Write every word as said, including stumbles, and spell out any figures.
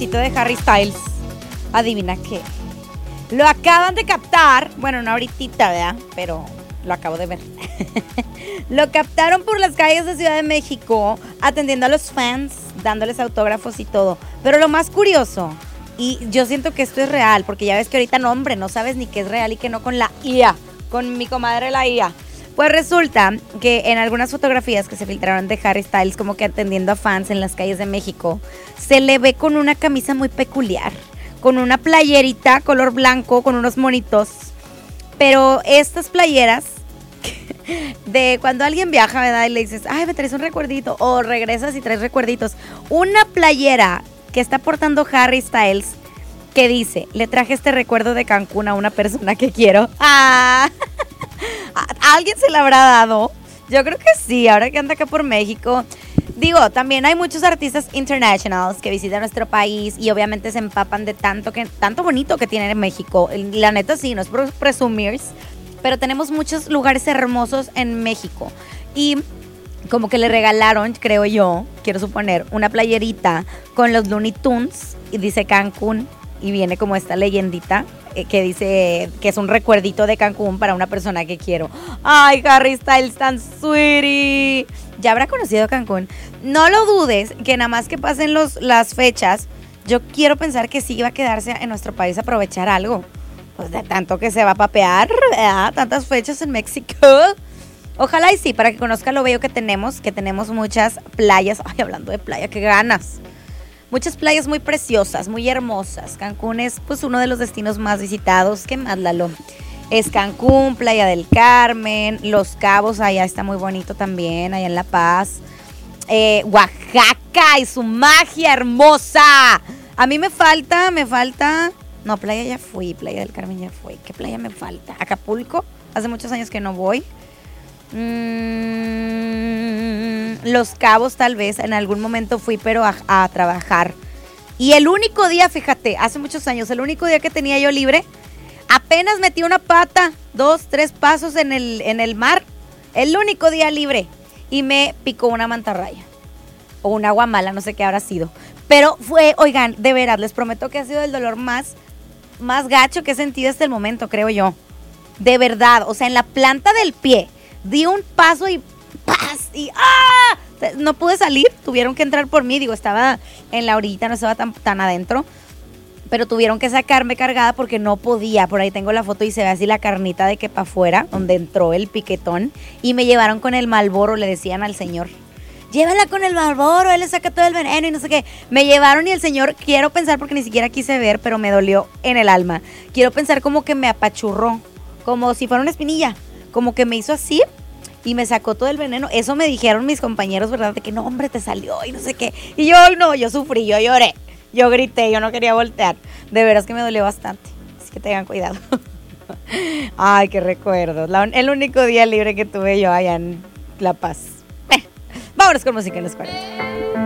viejito de Harry Styles. Adivina qué. Lo acaban de captar. Bueno, no ahorita, ¿verdad? Pero lo acabo de ver. Lo captaron por las calles de Ciudad de México, atendiendo a los fans, dándoles autógrafos y todo. Pero lo más curioso, y yo siento que esto es real, porque ya ves que ahorita no, hombre, no sabes ni qué es real y qué no con la I A, con mi comadre la I A. Pues resulta que en algunas fotografías que se filtraron de Harry Styles, como que atendiendo a fans en las calles de México, se le ve con una camisa muy peculiar, con una playerita color blanco, con unos monitos. Pero estas playeras, de cuando alguien viaja, ¿verdad? Y le dices, ay, me traes un recuerdito, o regresas y traes recuerditos. Una playera que está portando Harry Styles, que dice, le traje este recuerdo de Cancún a una persona que quiero. ¡Ah! ¿A alguien se la habrá dado? Yo creo que sí, ahora que anda acá por México. Digo, también hay muchos artistas internationals que visitan nuestro país y obviamente se empapan de tanto que tanto bonito que tiene en México. La neta sí, no es por presumir, pero tenemos muchos lugares hermosos en México. Y como que le regalaron, creo yo, quiero suponer, una playerita con los Looney Tunes y dice Cancún y viene como esta leyendita que dice que es un recuerdito de Cancún para una persona que quiero. Ay, Harry Styles, tan sweetie. Ya habrá conocido Cancún. No lo dudes, que nada más que pasen los, las fechas, yo quiero pensar que sí va a quedarse en nuestro país a aprovechar algo. Pues de tanto que se va a papear, ¿verdad? Tantas fechas en México. Ojalá y sí, para que conozca lo bello que tenemos, que tenemos muchas playas. Ay, hablando de playa, qué ganas. Muchas playas muy preciosas, muy hermosas. Cancún es pues uno de los destinos más visitados. ¿Qué más, Lalo? Es Cancún, Playa del Carmen, Los Cabos, allá está muy bonito también, allá en La Paz. Eh, Oaxaca y su magia hermosa. A mí me falta, me falta... No, playa ya fui, Playa del Carmen ya fui. ¿Qué playa me falta? Acapulco, hace muchos años que no voy. Mm, Los Cabos tal vez, en algún momento fui, pero a, a trabajar. Y el único día, fíjate, hace muchos años, el único día que tenía yo libre, apenas metí una pata, dos, tres pasos en el, en el mar, el único día libre, y me picó una mantarraya, o un agua mala, no sé qué habrá sido. Pero fue, oigan, de veras, les prometo que ha sido el dolor más, más gacho que he sentido hasta el momento, creo yo. De verdad, o sea, en la planta del pie, di un paso y ¡paz! Y ¡ah! No pude salir, tuvieron que entrar por mí, digo, estaba en la orillita, no estaba tan, tan adentro, pero tuvieron que sacarme cargada porque no podía. Por ahí tengo la foto y se ve así la carnita de que para afuera, donde entró el piquetón, y me llevaron con el Malboro, le decían al señor. Llévala con el Malboro, él le saca todo el veneno y no sé qué. Me llevaron y el señor, quiero pensar, porque ni siquiera quise ver, pero me dolió en el alma. Quiero pensar como que me apachurró, como si fuera una espinilla, como que me hizo así y me sacó todo el veneno. Eso me dijeron mis compañeros, ¿verdad? De que no, hombre, te salió y no sé qué. Y yo, no, yo sufrí, yo lloré, yo grité, yo no quería voltear. De veras que me dolió bastante, así que tengan cuidado. Ay, qué recuerdos. La, el único día libre que tuve yo allá en La Paz. Vámonos con música en los cuarenta.